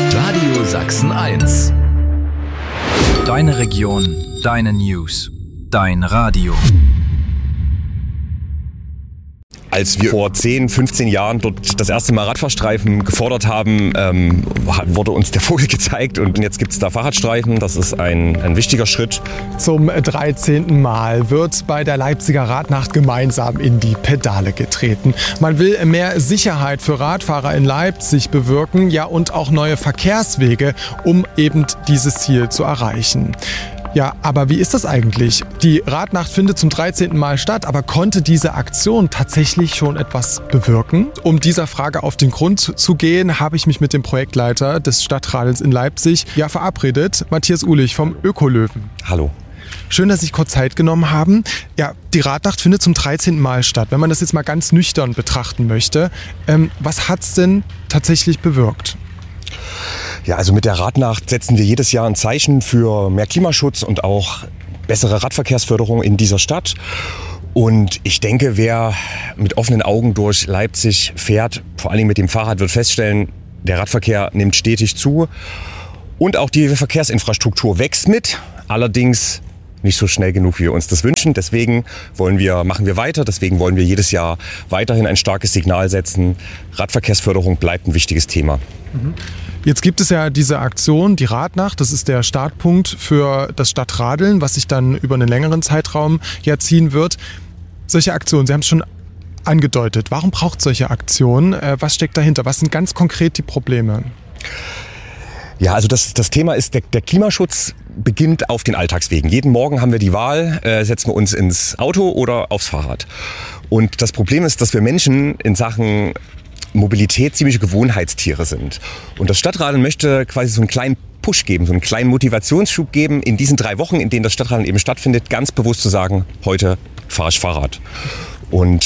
Radio Sachsen 1. Deine Region, deine News, dein Radio. Als wir vor 10, 15 Jahren dort das erste Mal Radfahrstreifen gefordert haben, wurde uns der Vogel gezeigt und jetzt gibt es da Fahrradstreifen. Das ist ein wichtiger Schritt. Zum 13. Mal wird bei der Leipziger Radnacht gemeinsam in die Pedale getreten. Man will mehr Sicherheit für Radfahrer in Leipzig bewirken, ja, und auch neue Verkehrswege, um eben dieses Ziel zu erreichen. Ja, aber wie ist das eigentlich? Die Radnacht findet zum 13. Mal statt, aber konnte diese Aktion tatsächlich schon etwas bewirken? Um dieser Frage auf den Grund zu gehen, habe ich mich mit dem Projektleiter des Stadtradels in Leipzig verabredet, Matthias Uhlich vom Ökolöwen. Hallo. Schön, dass Sie sich kurz Zeit genommen haben. Ja, die Radnacht findet zum 13. Mal statt. Wenn man das jetzt mal ganz nüchtern betrachten möchte, was hat es denn tatsächlich bewirkt? Ja, also mit der Radnacht setzen wir jedes Jahr ein Zeichen für mehr Klimaschutz und auch bessere Radverkehrsförderung in dieser Stadt. Und ich denke, wer mit offenen Augen durch Leipzig fährt, vor allen Dingen mit dem Fahrrad, wird feststellen, der Radverkehr nimmt stetig zu und auch die Verkehrsinfrastruktur wächst mit. Allerdings nicht so schnell genug, wie wir uns das wünschen. Deswegen machen wir weiter. Deswegen wollen wir jedes Jahr weiterhin ein starkes Signal setzen. Radverkehrsförderung bleibt ein wichtiges Thema. Jetzt gibt es ja diese Aktion, die Radnacht. Das ist der Startpunkt für das Stadtradeln, was sich dann über einen längeren Zeitraum ziehen wird. Solche Aktionen, Sie haben es schon angedeutet. Warum braucht es solche Aktionen? Was steckt dahinter? Was sind ganz konkret die Probleme? Ja, also das Thema ist, der Klimaschutz beginnt auf den Alltagswegen. Jeden Morgen haben wir die Wahl, setzen wir uns ins Auto oder aufs Fahrrad. Und das Problem ist, dass wir Menschen in Sachen Mobilität ziemliche Gewohnheitstiere sind. Und das Stadtradeln möchte quasi so einen kleinen Push geben, so einen kleinen Motivationsschub geben, in diesen 3 Wochen, in denen das Stadtradeln eben stattfindet, ganz bewusst zu sagen, heute fahre ich Fahrrad. Und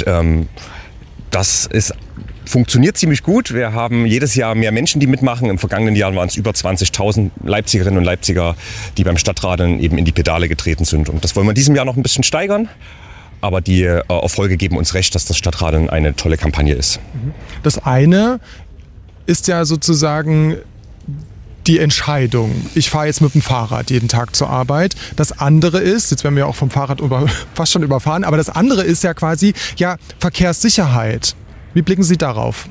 das funktioniert ziemlich gut. Wir haben jedes Jahr mehr Menschen, die mitmachen. Im vergangenen Jahr waren es über 20.000 Leipzigerinnen und Leipziger, die beim Stadtradeln eben in die Pedale getreten sind. Und das wollen wir in diesem Jahr noch ein bisschen steigern. Aber die Erfolge geben uns recht, dass das Stadtradeln eine tolle Kampagne ist. Das eine ist ja sozusagen die Entscheidung. Ich fahre jetzt mit dem Fahrrad jeden Tag zur Arbeit. Das andere ist, jetzt werden wir auch vom Fahrrad fast schon überfahren, aber das andere ist ja quasi Verkehrssicherheit. Wie blicken Sie darauf?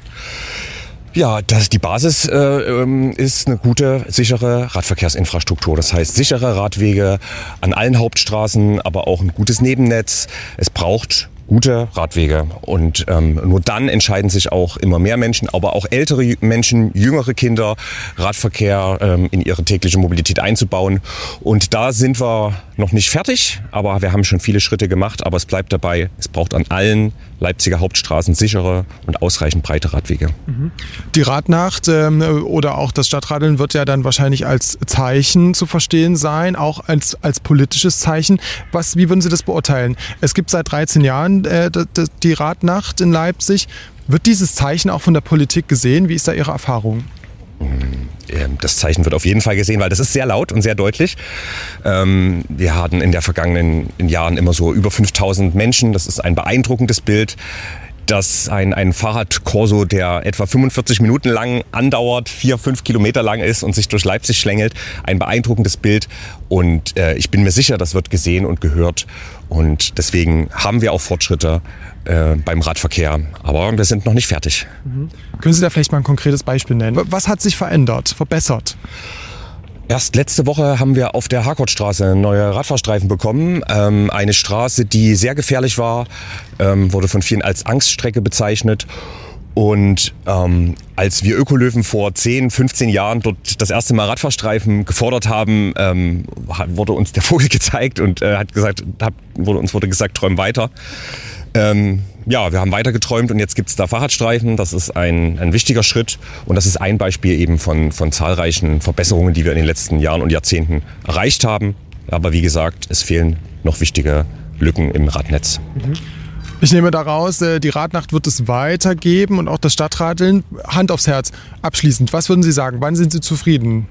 Ja, die Basis ist eine gute, sichere Radverkehrsinfrastruktur. Das heißt, sichere Radwege an allen Hauptstraßen, aber auch ein gutes Nebennetz. Es braucht gute Radwege. Und nur dann entscheiden sich auch immer mehr Menschen, aber auch ältere Menschen, jüngere Kinder, Radverkehr in ihre tägliche Mobilität einzubauen. Und da sind wir noch nicht fertig, aber wir haben schon viele Schritte gemacht. Aber es bleibt dabei, es braucht an allen Leipziger Hauptstraßen sichere und ausreichend breite Radwege. Die Radnacht oder auch das Stadtradeln wird ja dann wahrscheinlich als Zeichen zu verstehen sein, auch als politisches Zeichen. Wie würden Sie das beurteilen? Es gibt seit 13 Jahren die Radnacht in Leipzig. Wird dieses Zeichen auch von der Politik gesehen? Wie ist da Ihre Erfahrung? Das Zeichen wird auf jeden Fall gesehen, weil das ist sehr laut und sehr deutlich. Wir hatten in den vergangenen Jahren immer so über 5.000 Menschen. Das ist ein beeindruckendes Bild. Dass ein Fahrradkorso, der etwa 45 Minuten lang andauert, 4-5 Kilometer lang ist und sich durch Leipzig schlängelt, ein beeindruckendes Bild. Und ich bin mir sicher, das wird gesehen und gehört. Und deswegen haben wir auch Fortschritte beim Radverkehr. Aber wir sind noch nicht fertig. Können Sie da vielleicht mal ein konkretes Beispiel nennen? Was hat sich verändert, verbessert? Erst letzte Woche haben wir auf der Harkortstraße neue Radfahrstreifen bekommen. Eine Straße, die sehr gefährlich war, wurde von vielen als Angststrecke bezeichnet. Und als wir Ökolöwen vor 10, 15 Jahren dort das erste Mal Radfahrstreifen gefordert haben, wurde uns der Vogel gezeigt und wurde gesagt, träum weiter. Wir haben weiter geträumt und jetzt gibt es da Fahrradstreifen. Das ist ein wichtiger Schritt und das ist ein Beispiel eben von zahlreichen Verbesserungen, die wir in den letzten Jahren und Jahrzehnten erreicht haben. Aber wie gesagt, es fehlen noch wichtige Lücken im Radnetz. Ich nehme daraus, die Radnacht wird es weitergeben und auch das Stadtradeln. Hand aufs Herz. Abschließend, was würden Sie sagen? Wann sind Sie zufrieden?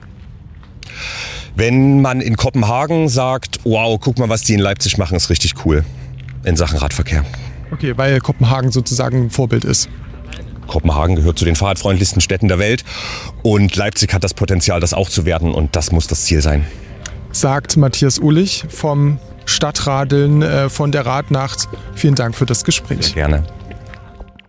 Wenn man in Kopenhagen sagt, wow, guck mal, was die in Leipzig machen, ist richtig cool in Sachen Radverkehr. Okay, weil Kopenhagen sozusagen ein Vorbild ist. Kopenhagen gehört zu den fahrradfreundlichsten Städten der Welt und Leipzig hat das Potenzial, das auch zu werden und das muss das Ziel sein. Sagt Matthias Uhlich vom Stadtradeln von der Radnacht. Vielen Dank für das Gespräch. Sehr gerne.